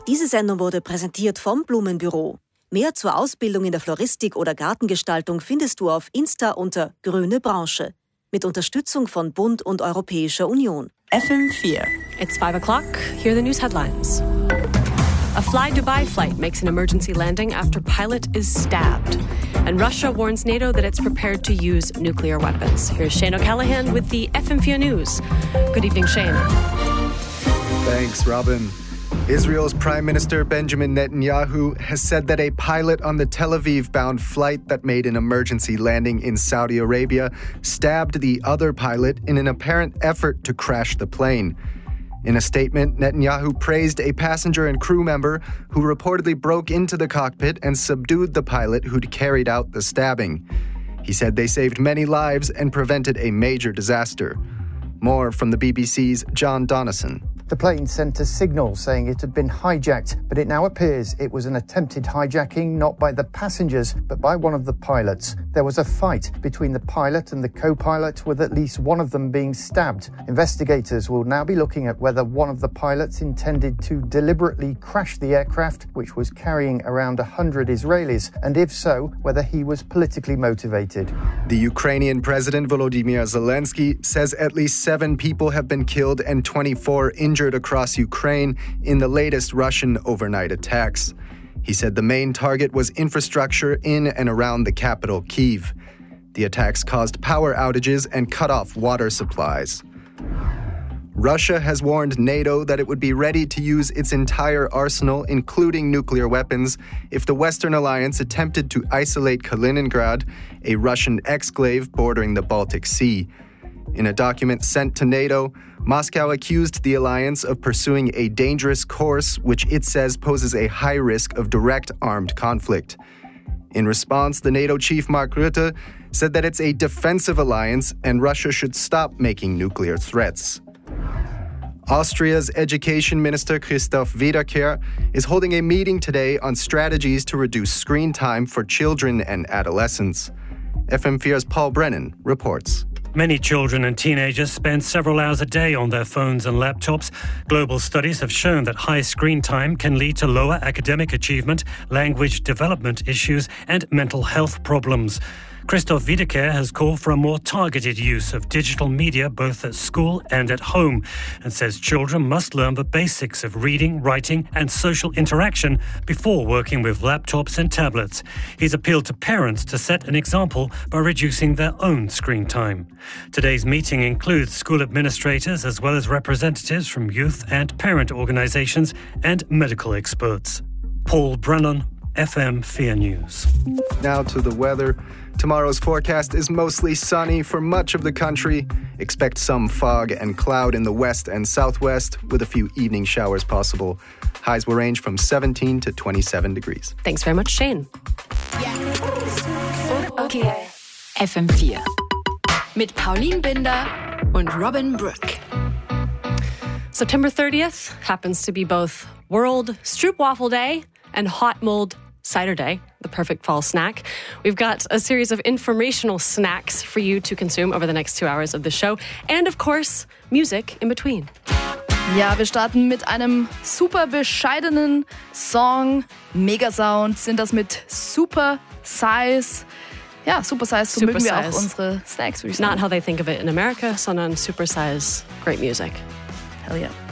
Diese Sendung wurde präsentiert vom Blumenbüro. Mehr zur Ausbildung in der Floristik oder Gartengestaltung findest du auf Insta unter Grüne Branche. Mit Unterstützung von Bund und Europäischer Union. FM4. It's 5 o'clock. Here are the news headlines. A Fly Dubai flight makes an emergency landing after pilot is stabbed. And Russia warns NATO that it's prepared to use nuclear weapons. Here's Shane O'Callaghan with the FM4 News. Good evening, Shane. Thanks, Robin. Israel's Prime Minister Benjamin Netanyahu has said that a pilot on the Tel Aviv-bound flight that made an emergency landing in Saudi Arabia stabbed the other pilot in an apparent effort to crash the plane. In a statement, Netanyahu praised a passenger and crew member who reportedly broke into the cockpit and subdued the pilot who'd carried out the stabbing. He said they saved many lives and prevented a major disaster. More from the BBC's John Donison. The plane sent a signal saying it had been hijacked, but it now appears it was an attempted hijacking not by the passengers, but by one of the pilots. There was a fight between the pilot and the co-pilot, with at least one of them being stabbed. Investigators will now be looking at whether one of the pilots intended to deliberately crash the aircraft, which was carrying around 100 Israelis, and if so, whether he was politically motivated. The Ukrainian President Volodymyr Zelensky says at least 7 people have been killed and 24 injured across Ukraine in the latest Russian overnight attacks. He said the main target was infrastructure in and around the capital, Kyiv. The attacks caused power outages and cut off water supplies. Russia has warned NATO that it would be ready to use its entire arsenal, including nuclear weapons, if the Western alliance attempted to isolate Kaliningrad, a Russian exclave bordering the Baltic Sea. In a document sent to NATO, Moscow accused the alliance of pursuing a dangerous course which it says poses a high risk of direct armed conflict. In response, the NATO chief Mark Rutte said that it's a defensive alliance and Russia should stop making nuclear threats. Austria's education minister Christoph Wiederkehr is holding a meeting today on strategies to reduce screen time for children and adolescents. FM4's Paul Brennan reports. Many children and teenagers spend several hours a day on their phones and laptops. Global studies have shown that high screen time can lead to lower academic achievement, language development issues, and mental health problems. Christoph Wiederkehr has called for a more targeted use of digital media both at school and at home, and says children must learn the basics of reading, writing and social interaction before working with laptops and tablets. He's appealed to parents to set an example by reducing their own screen time. Today's meeting includes school administrators as well as representatives from youth and parent organisations and medical experts. Paul Brennan, FM4 News. Now to the weather. Tomorrow's forecast is mostly sunny for much of the country. Expect some fog and cloud in the west and southwest, with a few evening showers possible. Highs will range from 17 to 27 degrees. Thanks very much, Shane. Okay. FM4. Mit Pauline Binder und Robin Brook. September 30th happens to be both World Stroopwafel Day and Hot Mulled Cider Day, the perfect fall snack. We've got a series of informational snacks for you to consume over the next 2 hours of the show. And of course, music in between. Ja, wir starten mit einem super bescheidenen Song. Megasound sind das mit Super Size. Ja, Super Size, so mögen wir auch unsere Snacks, würde ich sagen. Not how they think of it in America, sondern Super Size, great music. Hell yeah.